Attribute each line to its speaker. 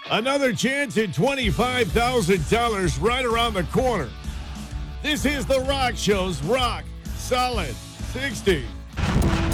Speaker 1: Another chance at $25,000 right around the corner. This is The Rock Show's Rock Solid 60.